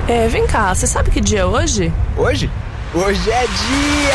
Vem cá, você sabe que dia é hoje? Hoje? Hoje é dia!